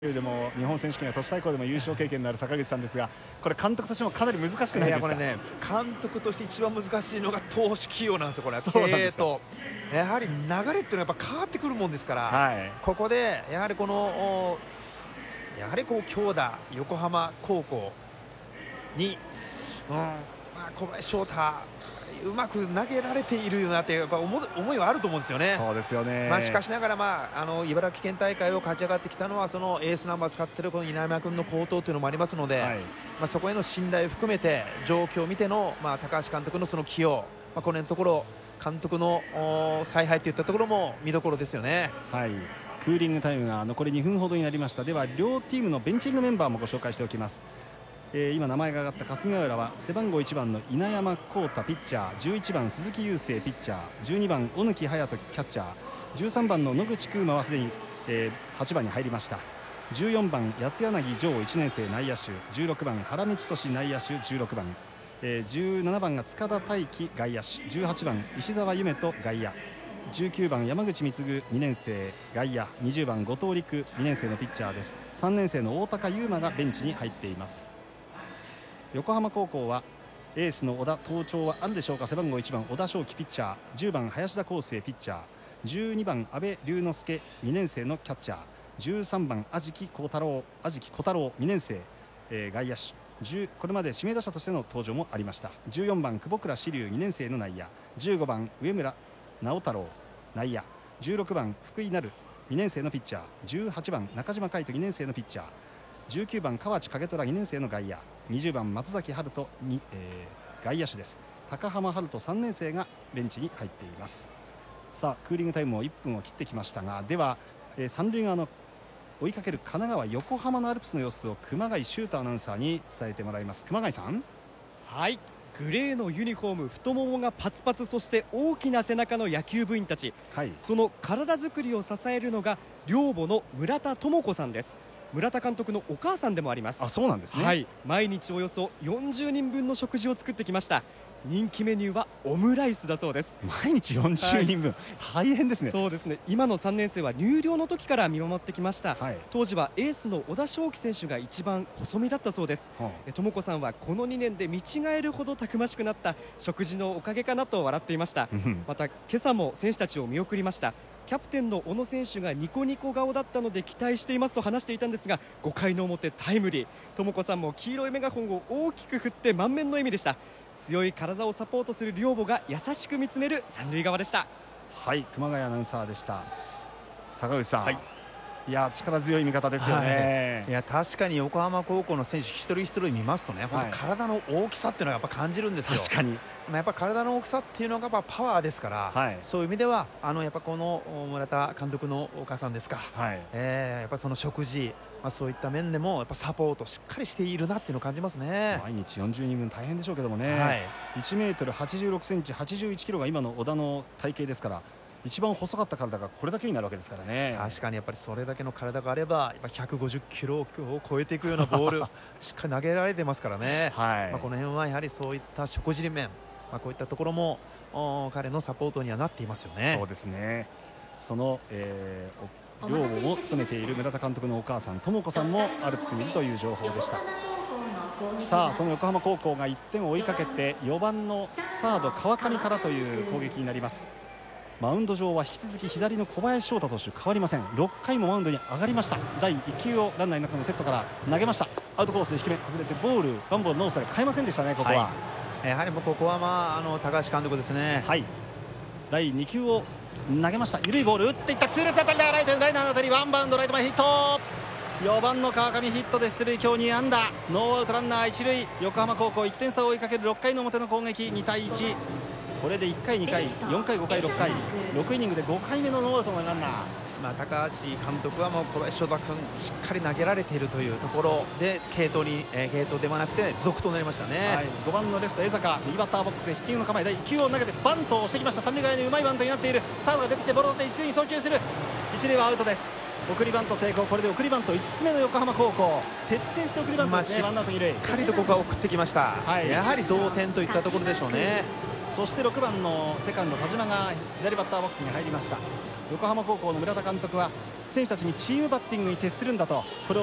でも日本選手権や都市対抗でも優勝経験のある坂口さんですが、これ監督としてもかなり難しくないですか。 これね、監督として一番難しいのが投手起用なんですよ。これはそうなん経ですか。 営とやはり流れっていうのはやっぱ変わってくるもんですから、 はい、 ここでやはりこのこう強打横浜高校に、小林翔太うまく投げられているよなってやっぱ思いはあると思うんですよね。 そうですよね。 しかしながら、茨城県大会を勝ち上がってきたのはそのエースナンバー使っているこの稲山君の好投というのもありますので、そこへの信頼を含めて状況を見ての、高橋監督のその起用、この辺のところ監督の采配といったところも見どころですよね。 はい、クーリングタイムが残り2分ほどになりました。では両チームのベンチングメンバーもご紹介しておきます。今名前が挙がった霞ヶ浦は背番号1番の稲山浩太ピッチャー、11番鈴木雄星ピッチャー、12番小貫隼人キャッチャー、13番の野口空馬はすでに、8番に入りました。14番八柳城1年生内野手、16番原道俊内野手16番、17番が塚田大輝外野手、18番石澤夢人外野、19番山口貢2年生外野、20番後藤陸2年生のピッチャーです。3年生の大高優馬がベンチに入っています。横浜高校はエースの小田登庁はあるでしょうか。背番号1番小田翔輝ピッチャー、10番林田康生ピッチャー、12番阿部龍之介2年生のキャッチャー、13番安食小太郎2年生、外野手、これまで指名打者としての登場もありました。14番久保倉志龍2年生の内野、15番上村直太朗内野、16番福井成2年生のピッチャー、18番中島海斗2年生のピッチャー、19番河内影虎2年生の外野、20番松崎春人に、外野手です。高浜春人3年生がベンチに入っています。さあクーリングタイムも1分を切ってきましたが、では、三塁側の追いかける神奈川横浜のアルプスの様子を熊谷修太アナウンサーに伝えてもらいます。熊谷さん。 はい、グレーのユニフォーム、太ももがパツパツ、そして大きな背中の野球部員たち、その体作りを支えるのが寮母の村田智子さんです。村田監督のお母さんでもあります。 あ、そうなんですね。 毎日およそ40人分の食事を作ってきました。人気メニューはオムライスだそうです。 毎日40人分、大変ですね。 そうですね。今の3年生は入寮の時から見守ってきました。当時はエースの小田翔輝選手が一番細身だったそうです。智子さんはこの2年で見違えるほどたくましくなった食事のおかげかなと笑っていました。また今朝も選手たちを見送りました。キャプテンの小野選手がニコニコ顔だったので期待していますと話していたんですが、5回の表タイムリー、智子さんも黄色いメガホンを大きく振って満面の笑みでした。強い体をサポートする寮母が優しく見つめる三塁側でした。 はい、熊谷アナウンサーでした。坂口さん、いや力強い味方ですよね。 いや確かに横浜高校の選手一人一人見ますとね、本当体の大きさっていうのはやっぱ感じるんですよ。 確かにやっぱ体の大きさっていうのがやっぱパワーですから、そういう意味ではやっぱこの村田監督のお母さんですか、やっぱその食事、そういった面でもやっぱサポートしっかりしているなっていうのを感じますね。 毎日40人分大変でしょうけどもね、1メートル86センチ81キロが今の小田の体型ですから、一番細かった体がこれだけになるわけですからね。 確かにやっぱりそれだけの体があればやっぱ150キロを超えていくようなボールしっかり投げられてますからね。この辺はやはりそういった食事面、こういったところも彼のサポートにはなっていますよね。 そうですね。その、寮母を務めている村田監督のお母さん智子さんもアルプスにいるという情報でした。さあその横浜高校が1点を追いかけて4番のサード川上からという攻撃になります。マウンド上は引き続き左の小林翔太投手変わりません。6回もマウンドに上がりました。第1球をランナーの中のセットから投げました。アウトコースで低め外れてボール、ワンボールノーストライク変えませんでしたね。ここは、 やはりここは高橋監督ですね。 第2球を投げました。緩いボール打っていった。痛烈当たりだ。ライトライナーの当たり、ワンバウンドライト前ヒット。4番の川上ヒットで出塁、今日2安打、ノーアウトランナー1塁。横浜高校1点差を追いかける6回の表の攻撃、2対1。これで1回2回4回5回6回6イニングで5回目のノーアウトのランナー。 高橋監督はもう小林翔太君しっかり投げられているというところで継投ではなくて続となりましたね。 5番のレフト江坂、右バッターボックスでヒッティングの構え、第1球を投げてバントをしてきました。三塁側にうまいバントになっている。サードが出てきてボールを取って一塁に送球する。一塁はアウトです。送りバント成功。これで送りバント5つ目の横浜高校、徹底して送りバントですね。ワンアウト2塁、しっかりとここは送ってきました。やはり同点といったところでしょうね。 そして6番のセカンド田島が左バッターボックスに入りました。横浜高校の村田監督は選手たちにチームバッティングに徹するんだとこれを